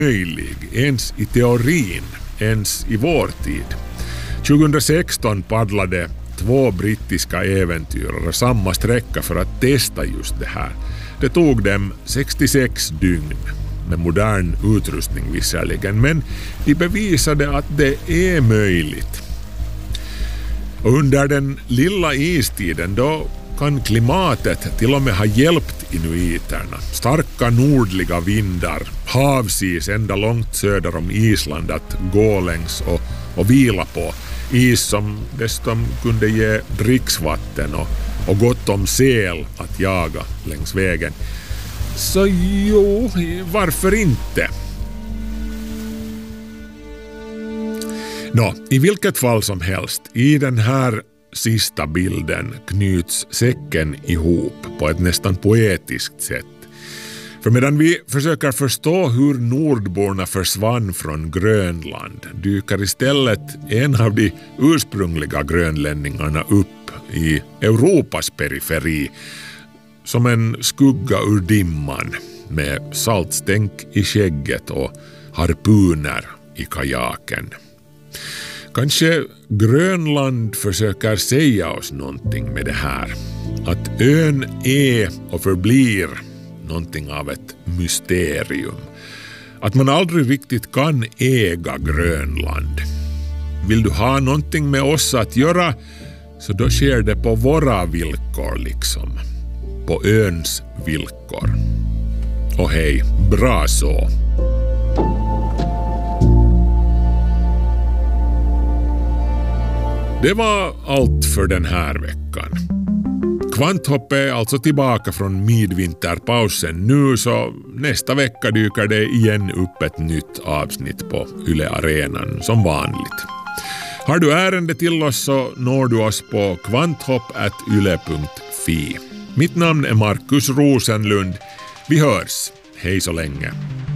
möjlig ens i teorin, ens i vår tid. 2016 paddlade 2 brittiska äventyrare samma sträcka för att testa just det här. Det tog dem 66 dygn med modern utrustning visserligen, men de bevisade att det är möjligt. Och under den lilla istiden då kan klimatet till och med ha hjälpt inuiterna. Starka nordliga vindar, havsis ända långt söder om Island att gå längs och vila på. Is som dessutom kunde ge dricksvatten och gott om säl att jaga längs vägen. Så jo, varför inte? I vilket fall som helst, i den här sista bilden knyts säcken ihop på ett nästan poetiskt sätt. För medan vi försöker förstå hur nordborna försvann från Grönland dyker istället en av de ursprungliga grönlänningarna upp i Europas periferi som en skugga ur dimman med saltstänk i skägget och harpuner i kajaken. Kanske Grönland försöker säga oss någonting med det här. Att ön är och förblir någonting av ett mysterium. Att man aldrig riktigt kan äga Grönland. Vill du ha någonting med oss att göra, så då sker det på våra villkor liksom. På öns villkor. Och hej, bra så. Det var allt för den här veckan. Kvanthopp är alltså tillbaka från midvinterpausen nu, så nästa vecka dyker det igen upp ett nytt avsnitt på Yle Arenan som vanligt. Har du ärende till oss så når du oss på kvanthopp@yle.fi. Mitt namn är Markus Rosenlund. Vi hörs. Hej så länge.